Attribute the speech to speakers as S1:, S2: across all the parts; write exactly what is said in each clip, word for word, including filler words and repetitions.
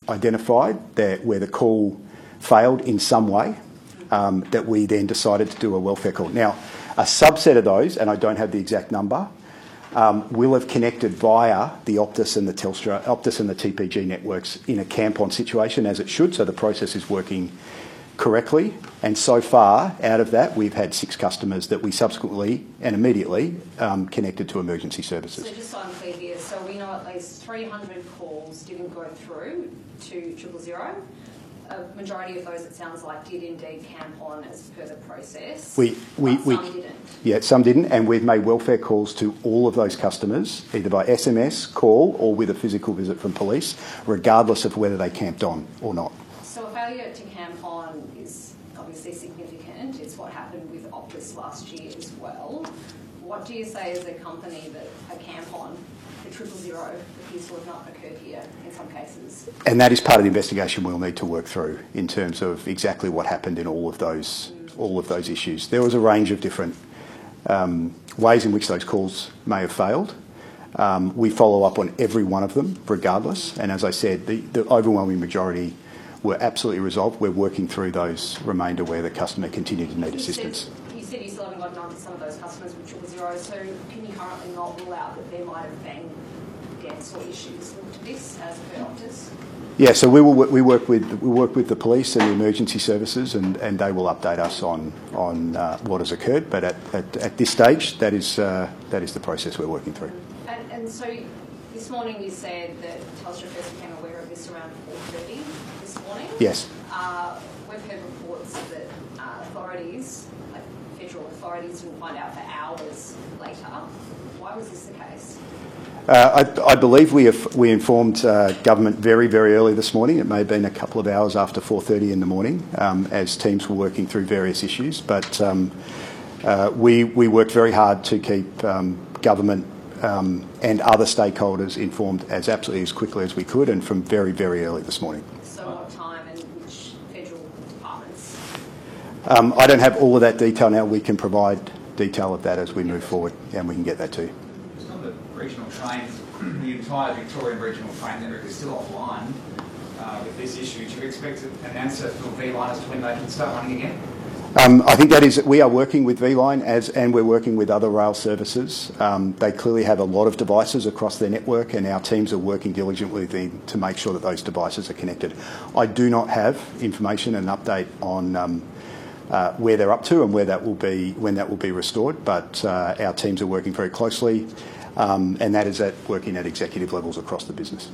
S1: identified that where the call failed in some way, um, that we then decided to do a welfare call. Now, a subset of those, and I don't have the exact number, um, will have connected via the Optus and the Telstra, Optus and the T P G networks in a camp-on situation, as it should, so the process is working correctly. And so far, out of that, we've had six customers that we subsequently and immediately um, connected to emergency services.
S2: So just so I'm clear here, so we know at least three hundred calls didn't go through to triple zero. A majority of those, it sounds like, did indeed camp on as per the process.
S1: We, we,
S2: but
S1: we,
S2: some didn't.
S1: Yeah, some didn't, and we've made welfare calls to all of those customers, either by S M S, call, or with a physical visit from police, regardless of whether they camped on or not.
S2: So a failure to camp on is obviously significant. It's what happened with Optus last year as well. What do you say as a company that a camp on for triple zero appears to have not occurred here in some cases?
S1: And that is part of the investigation we'll need to work through in terms of exactly what happened in all of those mm. all of those issues. There was a range of different um, ways in which those calls may have failed. Um, we follow up on every one of them, regardless. And as I said, the, the overwhelming majority were absolutely resolved. We're working through those remainder where the customer continued to need
S2: you
S1: assistance.
S2: Said, you said you still haven't gotten on to some of those customers with triple zero, so can you currently not rule out that there might have been debts or issues linked to this as per Optus?
S1: Yeah, so we will we work with we work with the police and the emergency services, and, and they will update us on on uh, what has occurred. But at, at, at this stage, that is uh, that is the process we're working through.
S2: And, and so this morning you said that Telstra first became aware of this around four thirty this morning.
S1: Yes.
S2: Uh, we've heard reports that uh, authorities, like federal authorities, didn't find out for hours later. Why was this the case?
S1: Uh, I, I believe we have, we informed uh, government very, very early this morning. It may have been a couple of hours after four thirty in the morning, um, as teams were working through various issues. But um, uh, we we worked very hard to keep um, government um, and other stakeholders informed as absolutely as quickly as we could, and from very, very early this morning.
S2: So what time and which federal departments?
S1: Um, I don't have all of that detail now. We can provide detail of that as we move forward, and we can get that to you.
S3: Regional trains, the entire Victorian regional train network is still offline uh, with this issue. Do you expect an answer from V-Line as to when they can start running again?
S1: Um, I think that is, we are working with V-Line as, and we're working with other rail services. Um, they clearly have a lot of devices across their network, and our teams are working diligently with them to make sure that those devices are connected. I do not have information and update on um, uh, where they're up to and where that will be, when that will be restored, but uh, our teams are working very closely. Um, and that is at working at executive levels across the business.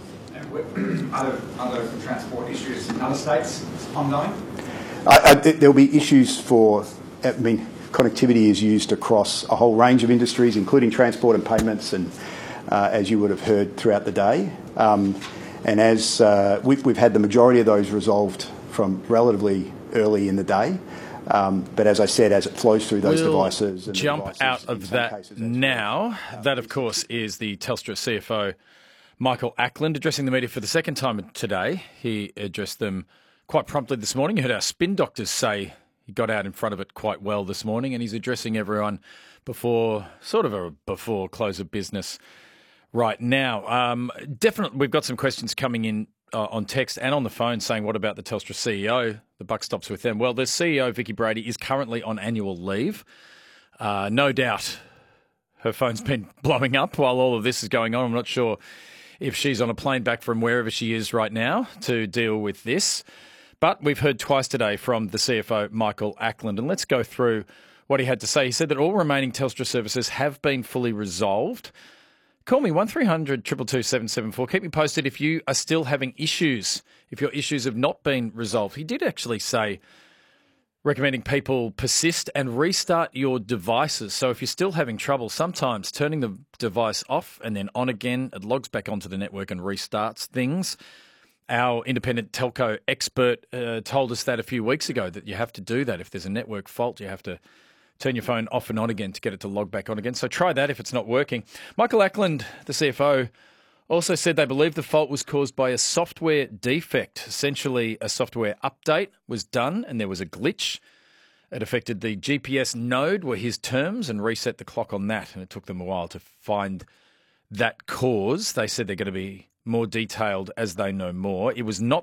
S3: And other, other transport issues in other states ongoing?
S1: I, I, there will be issues for, I mean, connectivity is used across a whole range of industries, including transport and payments, and uh, as you would have heard throughout the day. Um, and as uh, we've, we've had the majority of those resolved from relatively early in the day. Um, but as I said, as it flows through those
S4: we'll
S1: devices... and
S4: jump
S1: devices,
S4: out of that cases, now. Well. That, of course, is the Telstra C F O, Michael Ackland, addressing the media for the second time today. He addressed them quite promptly this morning. You heard our spin doctors say he got out in front of it quite well this morning, and he's addressing everyone before, sort of a before close of business right now. Um, definitely, we've got some questions coming in Uh, on text and on the phone saying, what about the Telstra C E O? The buck stops with them. Well, the C E O, Vicky Brady, is currently on annual leave. Uh, no doubt her phone's been blowing up while all of this is going on. I'm not sure if she's on a plane back from wherever she is right now to deal with this. But we've heard twice today from the C F O, Michael Ackland, and let's go through what he had to say. He said that all remaining Telstra services have been fully resolved. Call me one three hundred two two two seven seven four. Keep me posted if you are still having issues, if your issues have not been resolved. He did actually say recommending people persist and restart your devices. So if you're still having trouble, sometimes turning the device off and then on again, it logs back onto the network and restarts things. Our independent telco expert uh, told us that a few weeks ago, that you have to do that. If there's a network fault, you have to turn your phone off and on again to get it to log back on again. So try that if it's not working. Michael Ackland, the C F O, also said they believe the fault was caused by a software defect. Essentially, a software update was done and there was a glitch. It affected the G P S node, were his terms, and reset the clock on that. And it took them a while to find that cause. They said they're going to be more detailed as they know more. It was not